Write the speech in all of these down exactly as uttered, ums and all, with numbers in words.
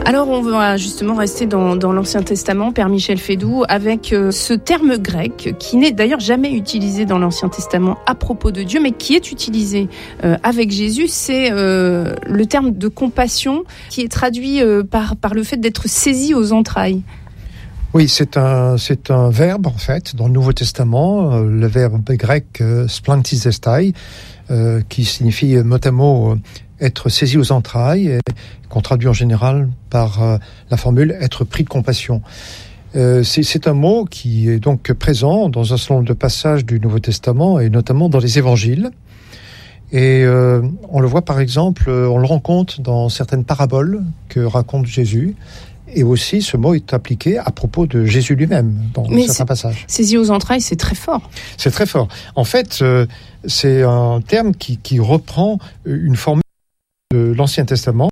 Alors on va justement rester dans, dans l'Ancien Testament, Père Michel Fédoux, avec euh, ce terme grec qui n'est d'ailleurs jamais utilisé dans l'Ancien Testament à propos de Dieu, mais qui est utilisé euh, avec Jésus. C'est euh, le terme de compassion qui est traduit euh, par, par le fait d'être saisi aux entrailles. Oui, c'est un, c'est un verbe en fait dans le Nouveau Testament, euh, le verbe grec euh, splantizestai, euh, qui signifie mot à mot être saisi aux entrailles, et qu'on traduit en général par euh, la formule être pris de compassion. Euh, c'est, c'est un mot qui est donc présent dans un certain nombre de passages du Nouveau Testament et notamment dans les évangiles. Et euh, on le voit par exemple, on le rencontre dans certaines paraboles que raconte Jésus. Et aussi, ce mot est appliqué à propos de Jésus lui-même, dans Mais certains passages. Saisi aux entrailles, c'est très fort. C'est très fort. En fait, euh, c'est un terme qui, qui reprend une formule de l'Ancien Testament.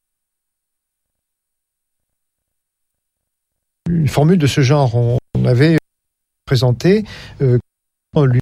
Une formule de ce genre, on avait présenté euh, lui.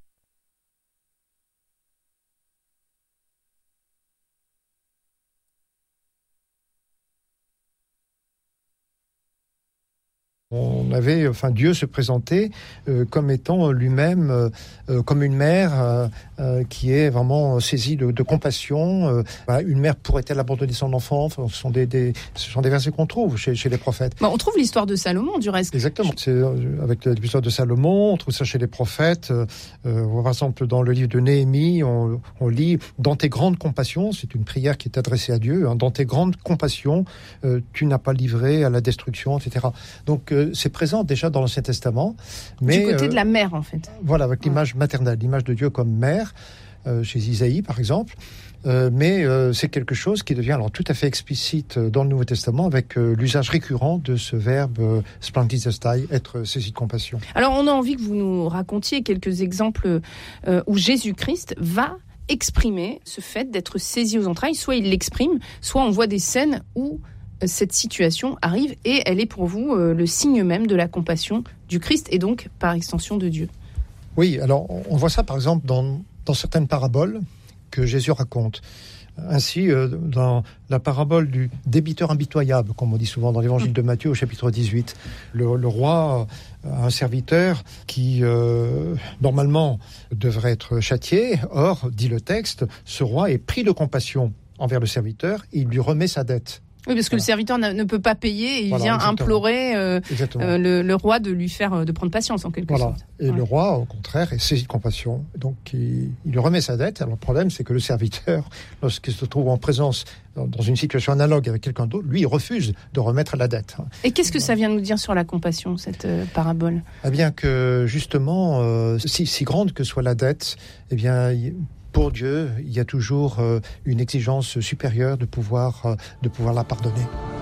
On avait, enfin, Dieu se présentait euh, comme étant lui-même, euh, comme une mère euh, euh, qui est vraiment saisie de, de compassion. Euh, voilà, une mère pourrait-elle abandonner son enfant? Enfin, ce sont des, des, ce sont des versets qu'on trouve chez, chez les prophètes. Bon, on trouve l'histoire de Salomon, du reste. Exactement. C'est euh, avec l'histoire de Salomon, on trouve ça chez les prophètes. Euh, euh, par exemple, dans le livre de Néhémie, on, on lit « Dans tes grandes compassions », c'est une prière qui est adressée à Dieu, hein, « Dans tes grandes compassions, euh, tu n'as pas livré à la destruction, et cetera » Donc, euh, c'est présent déjà dans l'Ancien Testament. Mais, du côté euh, de la mère, en fait. Voilà, avec l'image maternelle, l'image de Dieu comme mère, euh, chez Isaïe, par exemple. Euh, mais euh, c'est quelque chose qui devient alors tout à fait explicite dans le Nouveau Testament avec euh, l'usage récurrent de ce verbe euh, splantizestai, être saisi de compassion. Alors, on a envie que vous nous racontiez quelques exemples euh, où Jésus-Christ va exprimer ce fait d'être saisi aux entrailles. Soit il l'exprime, soit on voit des scènes où cette situation arrive et elle est pour vous euh, le signe même de la compassion du Christ et donc par extension de Dieu. Oui, alors on voit ça par exemple dans, dans certaines paraboles que Jésus raconte. Ainsi, euh, dans la parabole du débiteur impitoyable, comme on dit souvent dans l'évangile de Matthieu au chapitre dix-huit, le, le roi a un serviteur qui, euh, normalement, devrait être châtié. Or, dit le texte, ce roi est pris de compassion envers le serviteur et il lui remet sa dette. Oui, parce que voilà. Le serviteur ne peut pas payer et il voilà, vient exactement. implorer euh, euh, le, le roi de lui faire de prendre patience en quelque voilà. sorte. Et ouais. le roi, au contraire, est saisi de compassion. Donc, il, il lui remet sa dette. Alors, le problème, c'est que le serviteur, lorsqu'il se trouve en présence, dans, dans une situation analogue avec quelqu'un d'autre, lui, il refuse de remettre la dette. Et qu'est-ce que ça vient nous dire sur la compassion, cette euh, parabole ? Eh bien, que justement, euh, si, si grande que soit la dette, eh bien... Il, pour Dieu, il y a toujours euh, une exigence supérieure de pouvoir, euh, de pouvoir la pardonner.